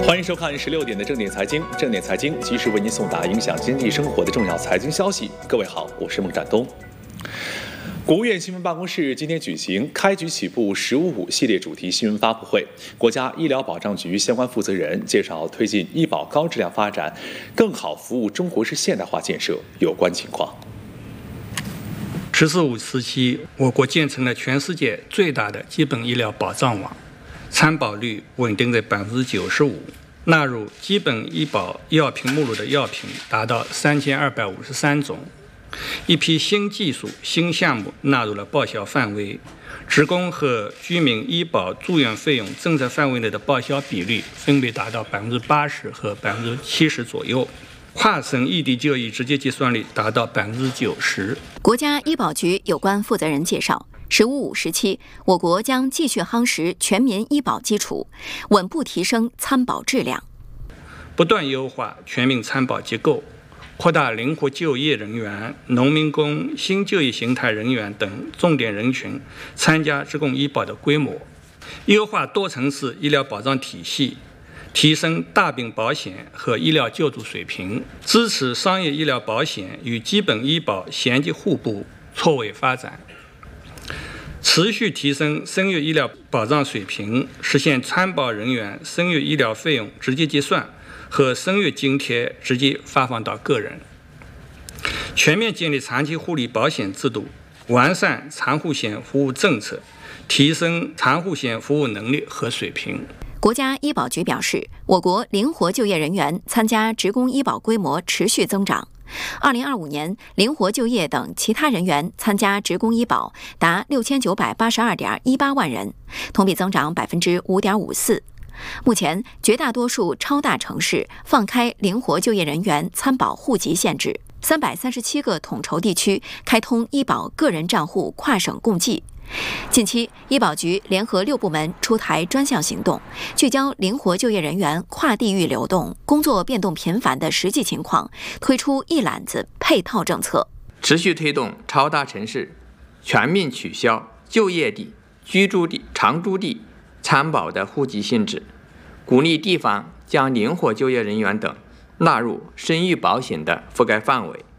欢迎收看16点的正点财经，正点财经及时为您送达影响经济生活的重要财经消息。各位好，我是孟展东。国务院新闻办公室今天举行开局起步“15.5”系列主题新闻发布会，国家医疗保障局相关负责人介绍推进医保高质量发展，更好服务中国式现代化建设有关情况。 “15.5”时期，我国建成了全世界最大的基本医疗保障网，参保率稳定在95%，纳入基本医保药品目录的药品达到3253种。一批新技术、新项目纳入了报销范围，职工和居民医保住院费用政策范围内的报销比率分别达到80%和70%左右，跨省异地就医直接结算率达到90%。 国家医保局有关负责人介绍，“15.5”时期，我国将继续夯实全民医保基础，稳步提升参保质量， 不断优化全民参保结构，扩大灵活就业人员、农民工、新就业形态人员等重点人群参加职工医保的规模，优化多层次医疗保障体系，提升大病保险和医疗救助水平，支持商业医疗保险与基本医保衔接互补、错位发展，持续提升生育医疗保障水平，实现参保人员生育医疗费用直接结算和生育津贴直接发放到个人，全面建立长期护理保险制度，完善产护险服务政策，提升产护险服务能力和水平。 国家医保局表示，我国灵活就业人员参加职工医保规模持续增长。2025年，灵活就业等其他人员参加职工医保达6982.18万人，同比增长5.54%。目前，绝大多数超大城市放开灵活就业人员参保户籍限制，337个统筹地区开通医保个人账户跨省共计。近期，医保局联合6部门出台专项行动，聚焦灵活就业人员跨地域流动、工作变动频繁的实际情况，推出一揽子配套政策， 持续推动超大城市全面取消就业地、居住地、常住地参保的户籍性质，鼓励地方将灵活就业人员等纳入生育保险的覆盖范围。